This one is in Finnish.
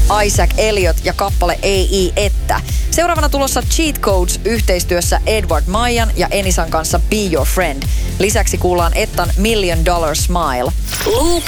Isaac Elliot ja kappale Ei että. Seuraavana tulossa Cheat Codes yhteistyössä Edward Maijan ja Enisan kanssa Be Your Friend. Lisäksi kuullaan Ettan $1 Million Smile. Loop